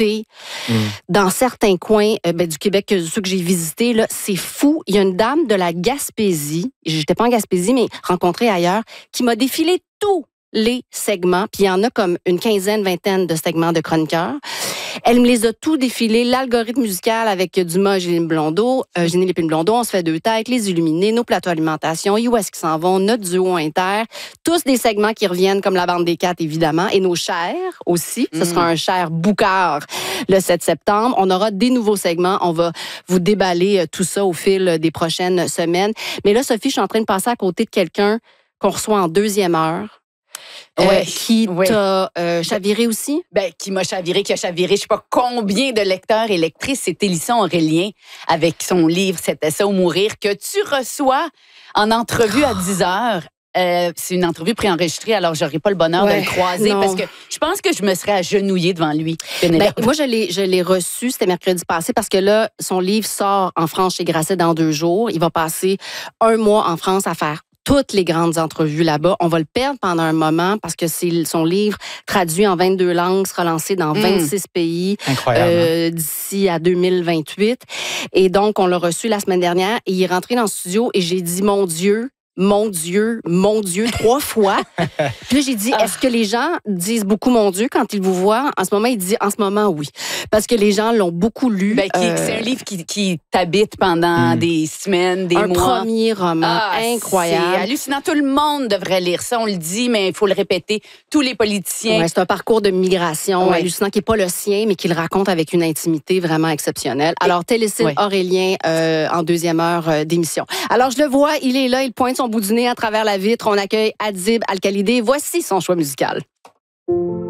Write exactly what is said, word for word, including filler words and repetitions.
beauté. Mm. Dans certains coins euh, ben, du Québec, ceux que j'ai visités, là, c'est fou. Il y a une dame de la Gaspésie, j'étais pas en Gaspésie, mais rencontrée ailleurs, qui m'a défilé tous les segments, puis il y en a comme une quinzaine, vingtaine de segments de chroniqueurs. Elle me les a tous défilés, l'algorithme musical avec Dumas, Génie Blondeau, euh, Génie Lépine Blondeau, On se fait deux têtes, Les Illuminés, Nos plateaux alimentation, Où est-ce qu'ils s'en vont, Notre duo inter, tous des segments qui reviennent comme la bande des quatre, évidemment, et nos chers aussi. Mm. Ce sera un cher boucard le sept septembre. On aura des nouveaux segments. On va vous déballer tout ça au fil des prochaines semaines. Mais là, Sophie, je suis en train de passer à côté de quelqu'un qu'on reçoit en deuxième heure. Euh, ouais, qui ouais. t'a euh, chaviré aussi? Ben, qui m'a chaviré, qui a chaviré, je sais pas combien de lecteurs et lectrices. C'est Hélisson Aurélien avec son livre « C'était ça ou mourir » que tu reçois en entrevue à dix heures. Euh, c'est une entrevue préenregistrée, alors j'aurais pas le bonheur ouais, de le croiser non. parce que je pense que je me serais agenouillée devant lui. Ben, moi, je l'ai, je l'ai reçu, c'était mercredi passé, parce que là, son livre sort en France chez Grasset dans deux jours. Il va passer un mois en France à faire toutes les grandes entrevues là-bas. On va le perdre pendant un moment parce que c'est son livre traduit en vingt-deux langues, sera lancé dans vingt-six mmh. pays euh, d'ici à deux mille vingt-huit. Et donc, on l'a reçu la semaine dernière et il est rentré dans le studio et j'ai dit, mon Dieu, mon Dieu, mon Dieu, trois fois. Puis là, j'ai dit, est-ce que les gens disent beaucoup mon Dieu quand ils vous voient? En ce moment, il dit, en ce moment, oui. Parce que les gens l'ont beaucoup lu. Ben, qui, euh, c'est un livre qui, qui t'habite pendant mm. des semaines, des un mois. Un premier roman ah, incroyable. C'est hallucinant. Tout le monde devrait lire ça. On le dit, mais il faut le répéter. Tous les politiciens. Ouais, c'est un parcours de migration ouais. hallucinant qui n'est pas le sien, mais qui le raconte avec une intimité vraiment exceptionnelle. Alors, Télécine ouais. Aurélien euh, en deuxième heure euh, d'émission. Alors, je le vois, il est là, il pointe son bout du nez à travers la vitre. On accueille Adib Al-Khalidé. Voici son choix musical.